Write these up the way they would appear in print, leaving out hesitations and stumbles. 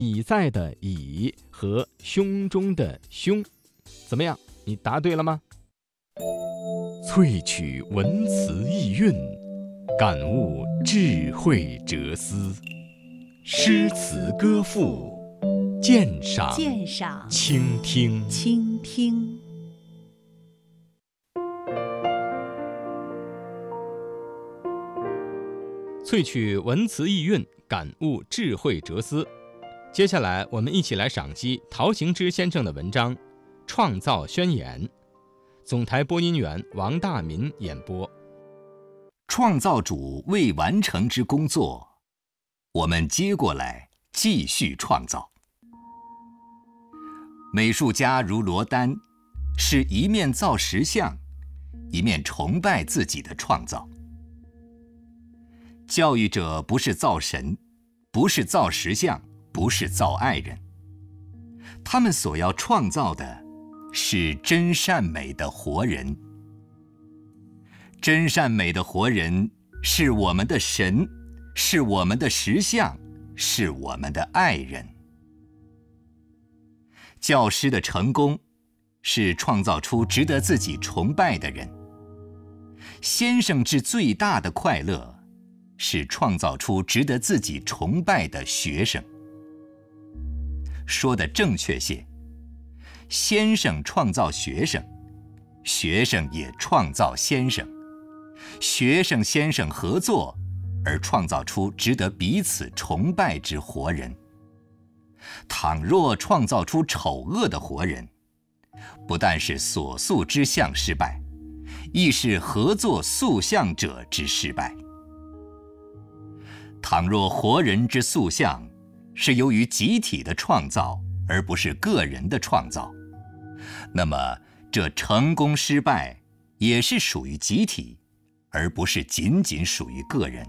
以在的以和胸中的胸。怎么样？你答对了吗？萃取文辞意蕴，感悟智慧哲思。诗词歌赋，鉴赏倾听。萃取文辞意蕴，感悟智慧哲思。接下来我们一起来赏析陶行知先生的文章《创造宣言》。总台播音员王大民演播。 创造主未完成之工作，我们接过来继续创造。美术家如罗丹，是一面造石像，一面崇拜自己的创造。教育者不是造神，不是造石像，不是造爱人，他们所要创造的是真善美的活人。真善美的活人是我们的神，是我们的石像，是我们的爱人。教师的成功是创造出值得自己崇拜的人。先生之最大的快乐是创造出值得自己崇拜的学生。说的正确些，先生创造学生，学生也创造先生，学生先生合作而创造出值得彼此崇拜之活人。倘若创造出丑恶的活人，不但是所塑之相失败，亦是合作塑像者之失败。倘若活人之塑像是由于集体的创造，而不是个人的创造，那么这成功失败也是属于集体，而不是仅仅属于个人。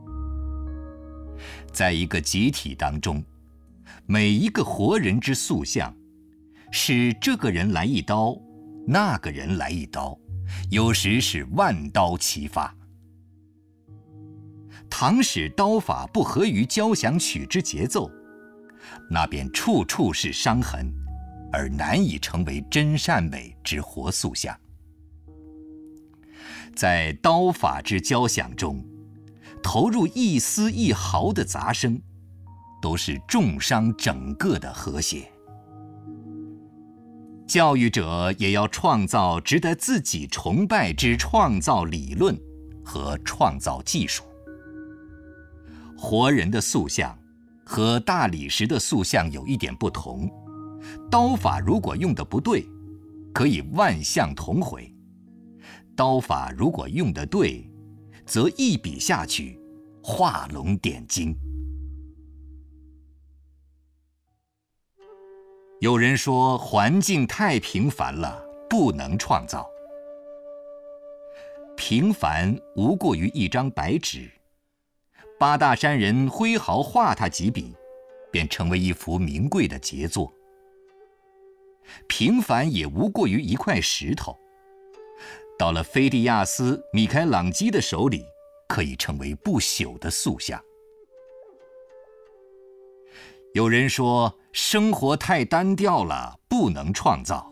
在一个集体当中，每一个活人之塑像，是这个人来一刀，那个人来一刀，有时是万刀齐发。倘使刀法不合于交响曲之节奏，那便处处是伤痕，而难以成为真善美之活塑像。在刀法之交响中，投入一丝一毫的杂声，都是重伤整个的和谐。教育者也要创造值得自己崇拜之创造理论和创造技术。活人的塑像和大理石的塑像有一点不同，刀法如果用得不对，可以万象同毁；刀法如果用得对，则一笔下去，画龙点睛。有人说环境太平凡了，不能创造。平凡无过于一张白纸，八大山人挥毫画他几笔，便成为一幅名贵的杰作。平凡也无过于一块石头，到了菲迪亚斯、米开朗基的手里，可以成为不朽的塑像。有人说生活太单调了，不能创造。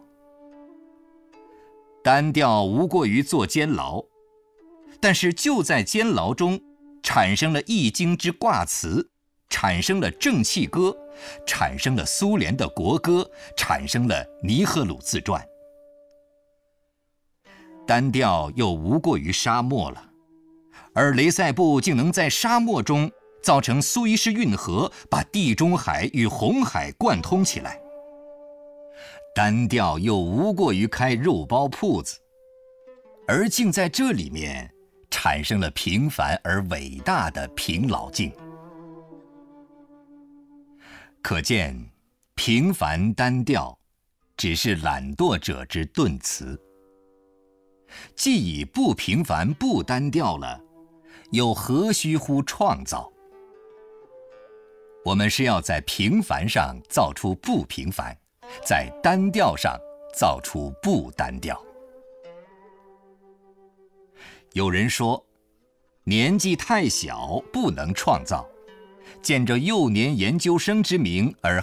单调无过于做监牢，但是就在监牢中产生了易经之卦辞，产生了正气歌，产生了苏联的国歌，产生了尼赫鲁自传。单调又无过于沙漠了，而雷塞布竟能在沙漠中造成苏伊士运河，把地中海与红海贯通起来。单调又无过于开肉包铺子，而竟在这里面产生了平凡而伟大的平老镜。可见平凡单调只是懒惰者之顿词。既已不平凡不单调了，又何须乎创造？我们是要在平凡上造出不平凡，在单调上造出不单调。有人说年纪太小不能创造， 见着幼年研究生之名而